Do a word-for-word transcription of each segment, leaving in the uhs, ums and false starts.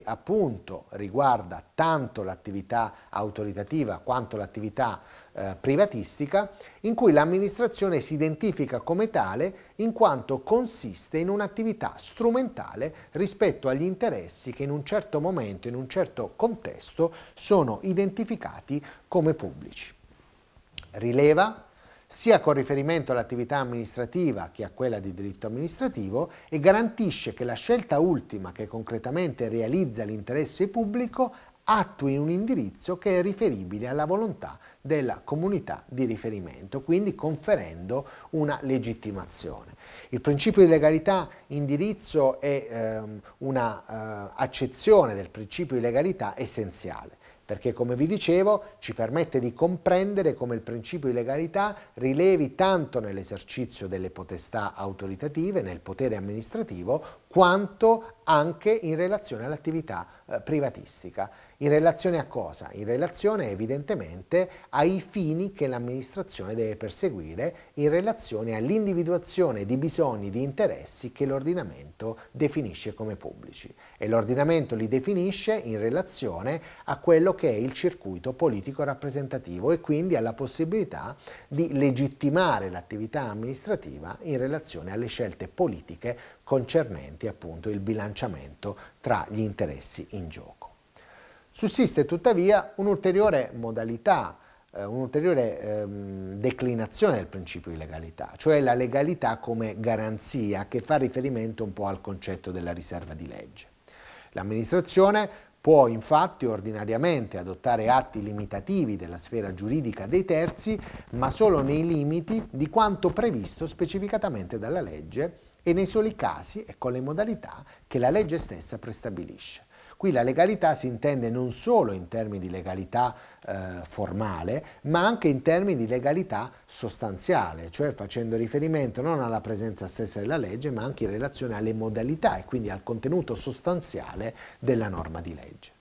appunto riguarda tanto l'attività autoritativa quanto l'attività eh, privatistica, in cui l'amministrazione si identifica come tale in quanto consiste in un'attività strumentale rispetto agli interessi che in un certo momento, in un certo contesto, sono identificati come pubblici. Rileva sia con riferimento all'attività amministrativa che a quella di diritto amministrativo e garantisce che la scelta ultima che concretamente realizza l'interesse pubblico attui un indirizzo che è riferibile alla volontà della comunità di riferimento, quindi conferendo una legittimazione. Il principio di legalità indirizzo è ehm, una eh, accezione del principio di legalità essenziale, perché, come vi dicevo, ci permette di comprendere come il principio di legalità rilevi tanto nell'esercizio delle potestà autoritative, nel potere amministrativo, quanto anche in relazione all'attività eh, privatistica. In relazione a cosa? In relazione evidentemente ai fini che l'amministrazione deve perseguire, in relazione all'individuazione di bisogni, di interessi che l'ordinamento definisce come pubblici. E l'ordinamento li definisce in relazione a quello che è il circuito politico rappresentativo e quindi alla possibilità di legittimare l'attività amministrativa in relazione alle scelte politiche concernenti appunto il bilanciamento tra gli interessi in gioco. Sussiste tuttavia un'ulteriore modalità, eh, un'ulteriore ehm, declinazione del principio di legalità, cioè la legalità come garanzia che fa riferimento un po' al concetto della riserva di legge. L'amministrazione può infatti ordinariamente adottare atti limitativi della sfera giuridica dei terzi, ma solo nei limiti di quanto previsto specificatamente dalla legge e nei soli casi e con le modalità che la legge stessa prestabilisce. Qui la legalità si intende non solo in termini di legalità eh, formale, ma anche in termini di legalità sostanziale, cioè facendo riferimento non alla presenza stessa della legge, ma anche in relazione alle modalità e quindi al contenuto sostanziale della norma di legge.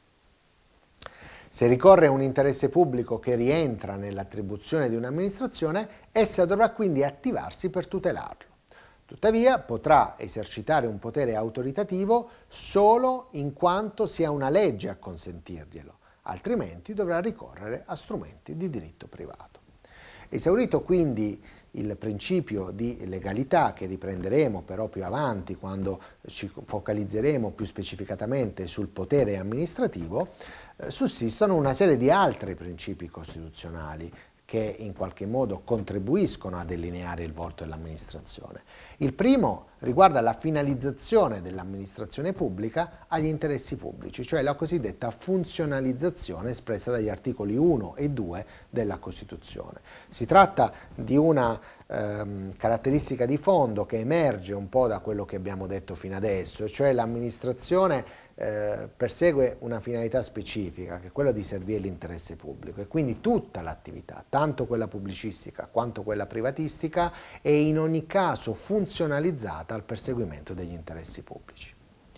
Se ricorre un interesse pubblico che rientra nell'attribuzione di un'amministrazione, essa dovrà quindi attivarsi per tutelarlo. Tuttavia potrà esercitare un potere autoritativo solo in quanto sia una legge a consentirglielo, altrimenti dovrà ricorrere a strumenti di diritto privato. Esaurito quindi il principio di legalità, che riprenderemo però più avanti quando ci focalizzeremo più specificatamente sul potere amministrativo, eh, sussistono una serie di altri principi costituzionali che in qualche modo contribuiscono a delineare il volto dell'amministrazione. Il primo riguarda la finalizzazione dell'amministrazione pubblica agli interessi pubblici, cioè la cosiddetta funzionalizzazione espressa dagli articoli uno e due della Costituzione. Si tratta di una ehm, caratteristica di fondo che emerge un po' da quello che abbiamo detto fino adesso, cioè l'amministrazione Eh, persegue una finalità specifica, che è quella di servire l'interesse pubblico, e quindi tutta l'attività, tanto quella pubblicistica quanto quella privatistica, è in ogni caso funzionalizzata al perseguimento degli interessi pubblici.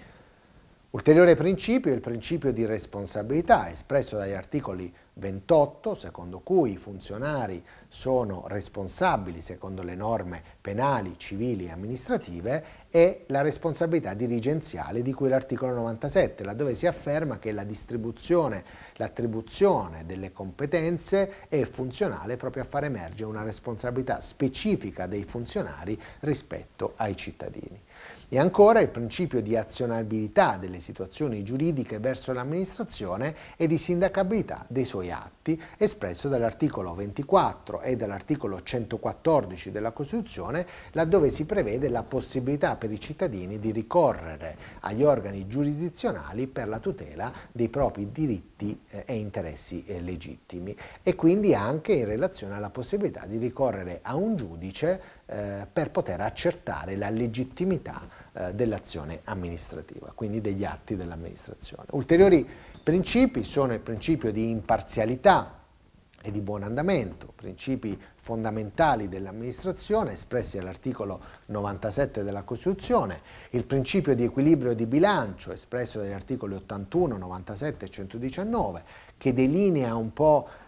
Ulteriore principio è il principio di responsabilità, espresso dagli articoli ventotto, secondo cui i funzionari sono responsabili secondo le norme penali, civili e amministrative, e la responsabilità dirigenziale di cui l'articolo novantasette, laddove si afferma che la distribuzione, l'attribuzione delle competenze è funzionale proprio a far emergere una responsabilità specifica dei funzionari rispetto ai cittadini. E ancora il principio di azionabilità delle situazioni giuridiche verso l'amministrazione e di sindacabilità dei suoi atti, espresso dall'articolo ventiquattro e dall'articolo centoquattordici della Costituzione, laddove si prevede la possibilità per i cittadini di ricorrere agli organi giurisdizionali per la tutela dei propri diritti eh, e interessi eh, legittimi, e quindi anche in relazione alla possibilità di ricorrere a un giudice eh, per poter accertare la legittimità eh, dell'azione amministrativa, quindi degli atti dell'amministrazione. Ulteriori principi sono il principio di imparzialità e di buon andamento, principi fondamentali dell'amministrazione espressi all'articolo novantasette della Costituzione, il principio di equilibrio di bilancio espresso dagli articoli ottantuno, novantasette e centodiciannove, che delinea un po'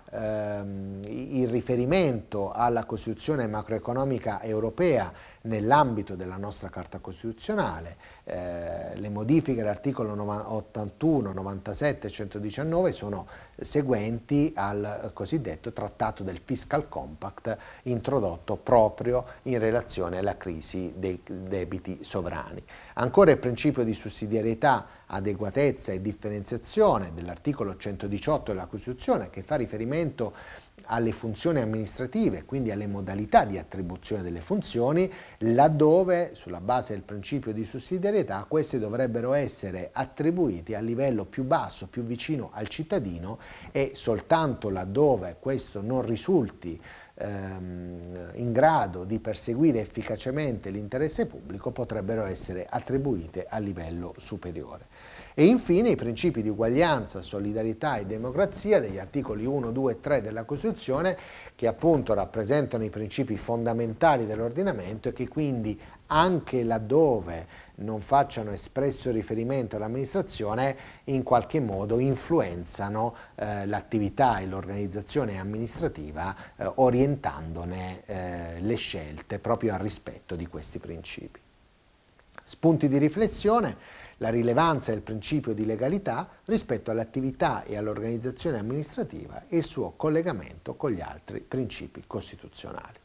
ehm, il riferimento alla Costituzione macroeconomica europea nell'ambito della nostra Carta Costituzionale. Eh, le modifiche all'articolo ottantuno, novantasette e centodiciannove sono seguenti al cosiddetto Trattato del Fiscal Compact introdotto proprio in relazione alla crisi dei debiti sovrani. Ancora il principio di sussidiarietà, adeguatezza e differenziazione dell'articolo centodiciotto della Costituzione, che fa riferimento alle funzioni amministrative, quindi alle modalità di attribuzione delle funzioni, laddove, sulla base del principio di sussidiarietà, queste dovrebbero essere attribuite a livello più basso, più vicino al cittadino, e soltanto laddove questo non risulti ehm, in grado di perseguire efficacemente l'interesse pubblico potrebbero essere attribuite a livello superiore. E infine i principi di uguaglianza, solidarietà e democrazia degli articoli uno, due e tre della Costituzione, che appunto rappresentano i principi fondamentali dell'ordinamento e che quindi anche laddove non facciano espresso riferimento all'amministrazione in qualche modo influenzano eh, l'attività e l'organizzazione amministrativa eh, orientandone eh, le scelte proprio al rispetto di questi principi. Spunti di riflessione: la rilevanza del principio di legalità rispetto all'attività e all'organizzazione amministrativa e il suo collegamento con gli altri principi costituzionali.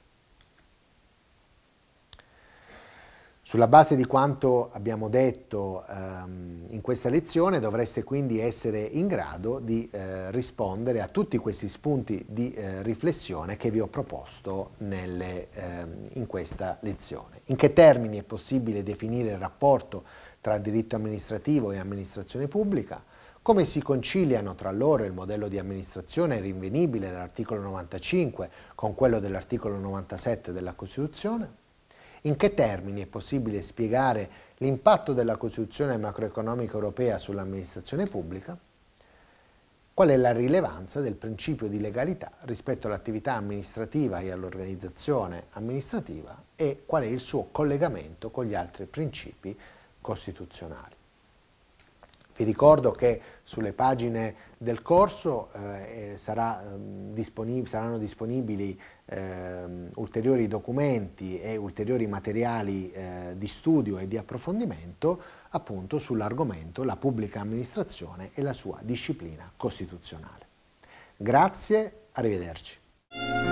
Sulla base di quanto abbiamo detto ehm, in questa lezione dovreste quindi essere in grado di eh, rispondere a tutti questi spunti di eh, riflessione che vi ho proposto nelle, ehm, in questa lezione. In che termini è possibile definire il rapporto tra diritto amministrativo e amministrazione pubblica? Come si conciliano tra loro il modello di amministrazione rinvenibile dall'articolo novantacinque con quello dell'articolo novantasette della Costituzione? In che termini è possibile spiegare l'impatto della Costituzione macroeconomica europea sull'amministrazione pubblica? Qual è la rilevanza del principio di legalità rispetto all'attività amministrativa e all'organizzazione amministrativa e qual è il suo collegamento con gli altri principi costituzionali? Vi ricordo che sulle pagine del corso eh, sarà, eh, disponib- saranno disponibili eh, ulteriori documenti e ulteriori materiali eh, di studio e di approfondimento appunto sull'argomento la pubblica amministrazione e la sua disciplina costituzionale. Grazie, arrivederci.